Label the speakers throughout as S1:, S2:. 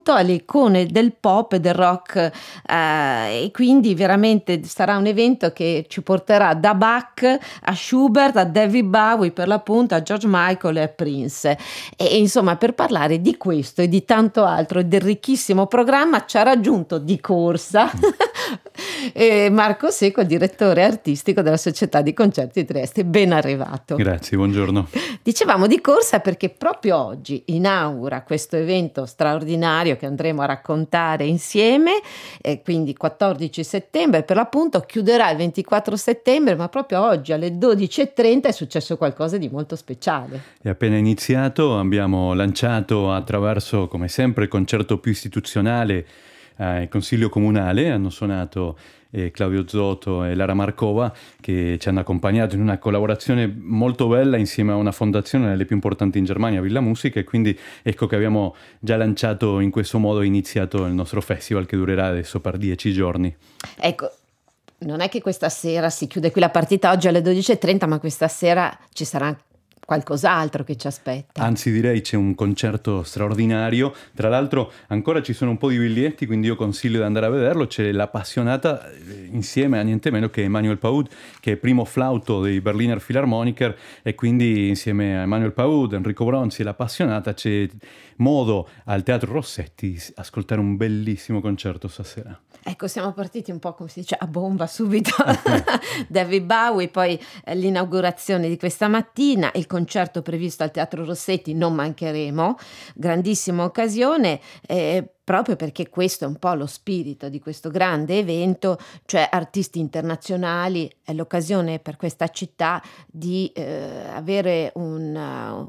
S1: alle icone del pop e del rock, e quindi veramente sarà un evento che ci porterà da Bach a Schubert, a David Bowie per l'appunto, a George Michael e a Prince. E insomma, per parlare di questo e di tanto altro e del ricchissimo programma ci ha raggiunto di corsa Marco Secco, direttore artistico della Società di Concerti Trieste. Ben arrivato.
S2: Grazie, buongiorno.
S1: Dicevamo di corsa perché proprio oggi inaugura questo evento straordinario che andremo a raccontare insieme, quindi 14 settembre per l'appunto, chiuderà il 24 settembre, ma proprio oggi alle 12:30 è successo qualcosa di molto speciale.
S2: È appena iniziato, abbiamo lanciato attraverso, come sempre, il concerto più istituzionale, il Consiglio Comunale. Hanno suonato Claudio Zotto e Lara Marcova, che ci hanno accompagnato in una collaborazione molto bella insieme a una fondazione, delle più importanti in Germania, Villa Musica, e quindi ecco che abbiamo già lanciato in questo modo, iniziato il nostro festival che durerà adesso per 10 giorni.
S1: Ecco, non è che questa sera si chiude qui la partita oggi alle 12:30, ma questa sera ci sarà qualcos'altro che ci aspetta.
S2: Anzi, direi c'è un concerto straordinario. Tra l'altro ancora ci sono un po' di biglietti, quindi io consiglio di andare a vederlo. C'è l'Appassionata insieme a niente meno che Emanuel Paud, che è primo flauto dei Berliner Philharmoniker, e quindi insieme a Emanuel Paud, Enrico Bronzi e l'Appassionata c'è modo al Teatro Rossetti ascoltare un bellissimo concerto stasera.
S1: Ecco, siamo partiti un po', come si dice, a bomba subito. David Bowie, poi l'inaugurazione di questa mattina, il concerto previsto al Teatro Rossetti, non mancheremo, grandissima occasione, proprio perché questo è un po' lo spirito di questo grande evento, cioè artisti internazionali. È l'occasione per questa città di avere un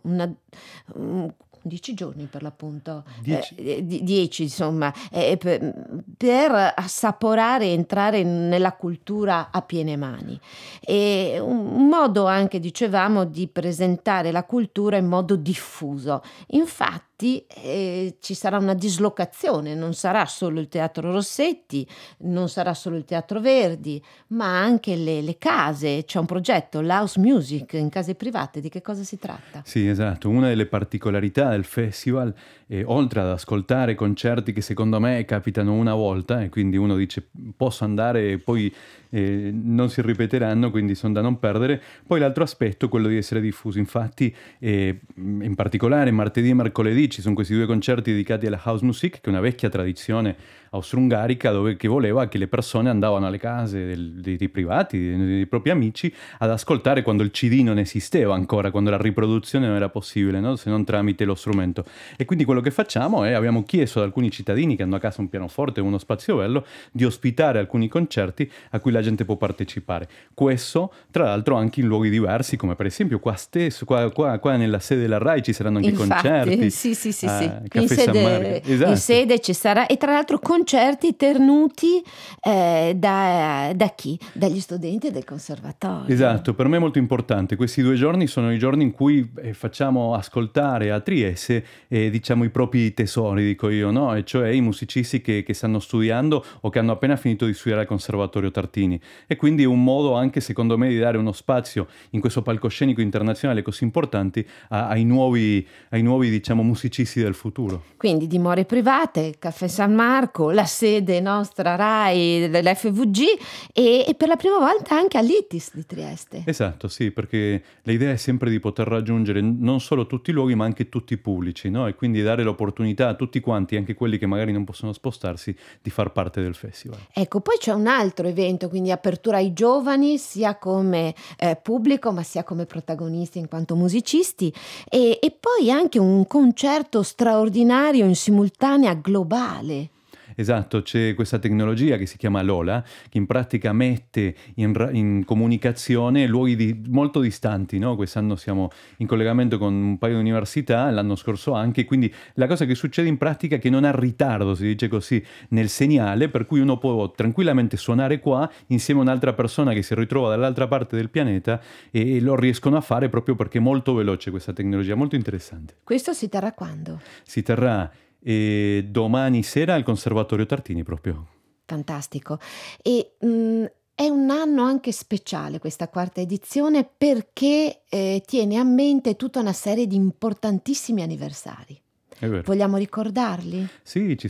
S1: 10 giorni per l'appunto, 10 insomma, per assaporare e entrare nella cultura a piene mani. E un modo anche, dicevamo, di presentare la cultura in modo diffuso. Infatti ci sarà una dislocazione, non sarà solo il Teatro Rossetti, non sarà solo il Teatro Verdi, ma anche le case. C'è un progetto, l'House Music, in case private. Di che cosa si tratta?
S2: Sì, esatto. Una delle particolarità del festival, oltre ad ascoltare concerti che secondo me capitano una volta, e quindi uno dice posso andare e poi non si ripeteranno, quindi sono da non perdere. Poi l'altro aspetto è quello di essere diffuso. Infatti in particolare martedì e mercoledì ci sono questi due concerti dedicati alla house music, che è una vecchia tradizione austro-ungarica, che voleva che le persone andavano alle case dei privati, dei propri amici, ad ascoltare quando il CD non esisteva ancora, quando la riproduzione non era possibile, no? Se non tramite lo strumento. E quindi quello che facciamo è, abbiamo chiesto ad alcuni cittadini che hanno a casa un pianoforte o uno spazio bello, di ospitare alcuni concerti a cui la gente può partecipare. Questo, tra l'altro, anche in luoghi diversi, come per esempio qua stesso, qua nella sede della RAI ci saranno anche concerti.
S1: Sì.
S2: Caffè San Marco. Esatto.
S1: In sede ci sarà, e tra l'altro concerti ternuti da chi? Dagli studenti del conservatorio.
S2: Esatto, per me è molto importante. Questi 2 giorni sono i giorni in cui facciamo ascoltare a Trieste diciamo i propri tesori, dico io, no? E cioè i musicisti che stanno studiando o che hanno appena finito di studiare al Conservatorio Tartini. E quindi è un modo anche, secondo me, di dare uno spazio in questo palcoscenico internazionale così importanti ai nuovi diciamo musicisti del futuro.
S1: Quindi dimore private, Caffè San Marco, la sede nostra RAI dell'FVG e per la prima volta anche all'ITIS di Trieste.
S2: Esatto, sì, perché l'idea è sempre di poter raggiungere non solo tutti i luoghi ma anche tutti i pubblici, no? E quindi dare l'opportunità a tutti quanti, anche quelli che magari non possono spostarsi, di far parte del festival.
S1: Ecco, poi c'è un altro evento, quindi apertura ai giovani sia come pubblico ma sia come protagonisti in quanto musicisti e poi anche un concerto straordinario in simultanea globale.
S2: Esatto, c'è questa tecnologia che si chiama Lola, che in pratica mette in comunicazione luoghi molto distanti, no? Quest'anno siamo in collegamento con un paio di università, l'anno scorso anche, quindi la cosa che succede in pratica è che non ha ritardo, si dice così, nel segnale, per cui uno può tranquillamente suonare qua insieme a un'altra persona che si ritrova dall'altra parte del pianeta, e lo riescono a fare proprio perché è molto veloce questa tecnologia, molto interessante.
S1: Questo si terrà quando?
S2: Si terrà domani sera al Conservatorio Tartini proprio.
S1: Fantastico. E è un anno anche speciale questa quarta edizione perché tiene a mente tutta una serie di importantissimi anniversari.
S2: È vero.
S1: Vogliamo ricordarli?
S2: Sì, ci